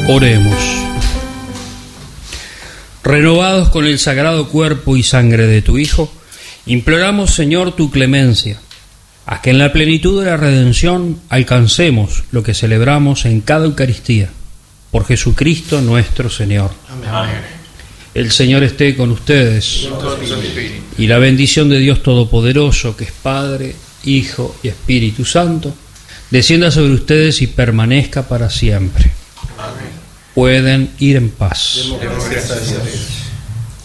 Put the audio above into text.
Oremos. Renovados con el sagrado cuerpo y sangre de tu Hijo, imploramos, Señor, tu clemencia, a que en la plenitud de la redención alcancemos lo que celebramos en cada Eucaristía, por Jesucristo nuestro Señor. Amén. El Señor esté con ustedes, y la bendición de Dios Todopoderoso, que es Padre, Hijo y Espíritu Santo, descienda sobre ustedes y permanezca para siempre. Amén. Pueden ir en paz. Demos gracias a Dios.